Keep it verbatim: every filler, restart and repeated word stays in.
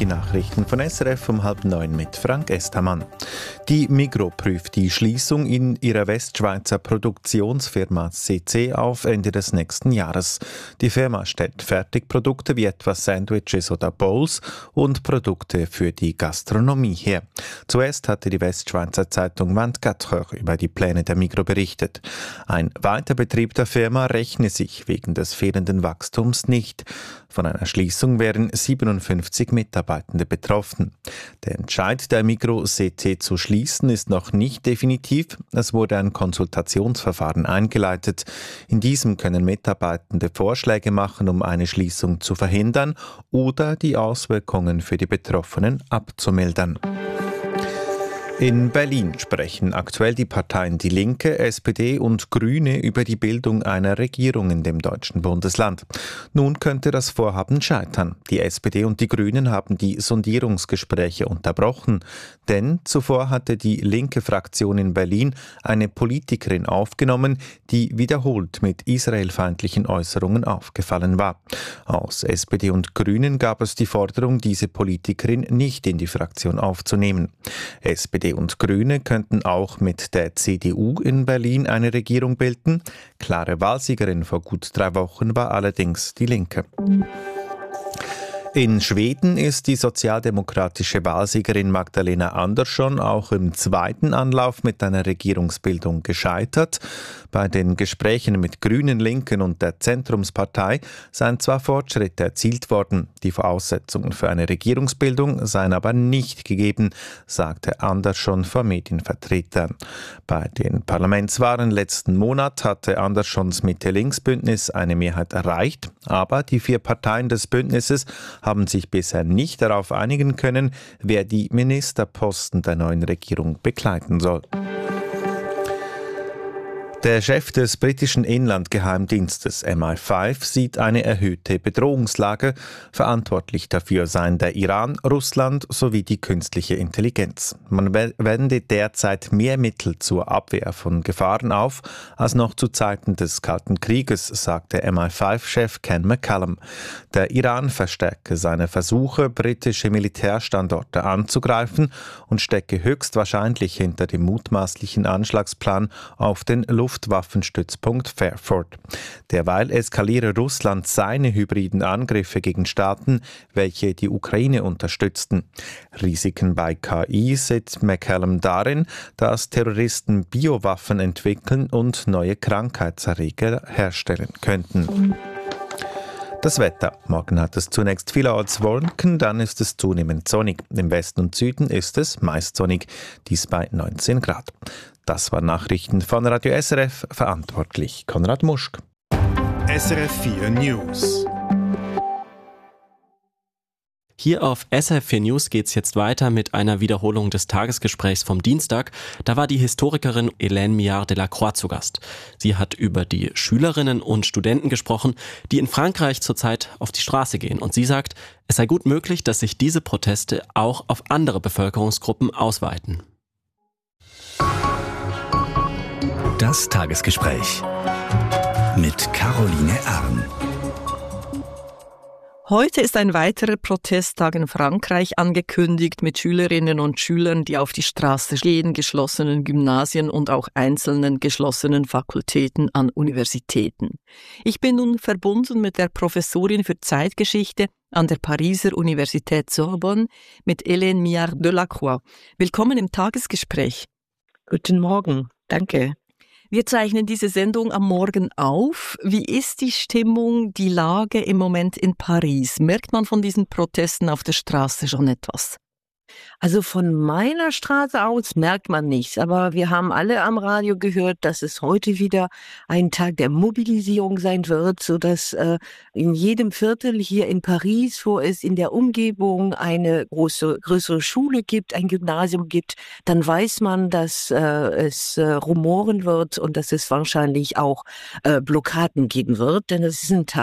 Die Nachrichten von S R F um halb neun mit Frank Estermann. Die Migros prüft die Schließung in ihrer Westschweizer Produktionsfirma C C auf Ende des nächsten Jahres. Die Firma stellt Fertigprodukte wie etwa Sandwiches oder Bowls und Produkte für die Gastronomie her. Zuerst hatte die Westschweizer Zeitung vingt-quatre Heures über die Pläne der Migros berichtet. Ein Weiterbetrieb der Firma rechne sich wegen des fehlenden Wachstums nicht. Von einer Schließung wären siebenundfünfzig Mitarbeitende betroffen. Der Entscheid der Migros C C zu schließen ist noch nicht definitiv. Es wurde ein Konsultationsverfahren eingeleitet. In diesem können Mitarbeitende Vorschläge machen, um eine Schließung zu verhindern oder die Auswirkungen für die Betroffenen abzumildern. In Berlin sprechen aktuell die Parteien Die Linke, S P D und Grüne über die Bildung einer Regierung in dem deutschen Bundesland. Nun könnte das Vorhaben scheitern. Die S P D und die Grünen haben die Sondierungsgespräche unterbrochen, denn zuvor hatte die linke Fraktion in Berlin eine Politikerin aufgenommen, die wiederholt mit israelfeindlichen Äußerungen aufgefallen war. Aus S P D und Grünen gab es die Forderung, diese Politikerin nicht in die Fraktion aufzunehmen. S P D und Grüne könnten auch mit der C D U in Berlin eine Regierung bilden. Klare Wahlsiegerin vor gut drei Wochen war allerdings die Linke. In Schweden ist die sozialdemokratische Wahlsiegerin Magdalena Andersson auch im zweiten Anlauf mit einer Regierungsbildung gescheitert. Bei den Gesprächen mit Grünen, Linken und der Zentrumspartei seien zwar Fortschritte erzielt worden, die Voraussetzungen für eine Regierungsbildung seien aber nicht gegeben, sagte Andersson vor Medienvertretern. Bei den Parlamentswahlen letzten Monat hatte Anderssons Mitte-Links-Bündnis eine Mehrheit erreicht, aber die vier Parteien des Bündnisses haben sich bisher nicht darauf einigen können, wer die Ministerposten der neuen Regierung bekleiden soll. Der Chef des britischen Inlandgeheimdienstes M I fünf sieht eine erhöhte Bedrohungslage. Verantwortlich dafür seien der Iran, Russland sowie die künstliche Intelligenz. Man wende derzeit mehr Mittel zur Abwehr von Gefahren auf als noch zu Zeiten des Kalten Krieges, sagte M I fünf Chef Ken McCallum. Der Iran verstärke seine Versuche, britische Militärstandorte anzugreifen und stecke höchstwahrscheinlich hinter dem mutmaßlichen Anschlagsplan auf den Luft Luftwaffenstützpunkt Fairford. Derweil eskaliere Russland seine hybriden Angriffe gegen Staaten, welche die Ukraine unterstützten. Risiken bei K I sieht McCallum darin, dass Terroristen Biowaffen entwickeln und neue Krankheitserreger herstellen könnten. Das Wetter. Morgen hat es zunächst vielerorts Wolken, dann ist es zunehmend sonnig. Im Westen und Süden ist es meist sonnig, dies bei neunzehn Grad. Das waren Nachrichten von Radio S R F, verantwortlich Konrad Muschk. S R F vier News. Hier auf S R F vier News geht's jetzt weiter mit einer Wiederholung des Tagesgesprächs vom Dienstag. Da war die Historikerin Hélène Millard-Delacroix zu Gast. Sie hat über die Schülerinnen und Studenten gesprochen, die in Frankreich zurzeit auf die Straße gehen. Und sie sagt, es sei gut möglich, dass sich diese Proteste auch auf andere Bevölkerungsgruppen ausweiten. Das Tagesgespräch mit Caroline Erm. Heute ist ein weiterer Protesttag in Frankreich angekündigt mit Schülerinnen und Schülern, die auf die Straße gehen, geschlossenen Gymnasien und auch einzelnen geschlossenen Fakultäten an Universitäten. Ich bin nun verbunden mit der Professorin für Zeitgeschichte an der Pariser Universität Sorbonne, mit Hélène Millard-Delacroix. Willkommen im Tagesgespräch. Guten Morgen, danke. Wir zeichnen diese Sendung am Morgen auf. Wie ist die Stimmung, die Lage im Moment in Paris? Merkt man von diesen Protesten auf der Straße schon etwas? Also von meiner Straße aus merkt man nichts, aber wir haben alle am Radio gehört, dass es heute wieder ein Tag der Mobilisierung sein wird, sodass äh, in jedem Viertel hier in Paris, wo es in der Umgebung eine große, größere Schule gibt, ein Gymnasium gibt, dann weiß man, dass äh, es äh, rumoren wird und dass es wahrscheinlich auch äh, Blockaden geben wird, denn es ist ein Tag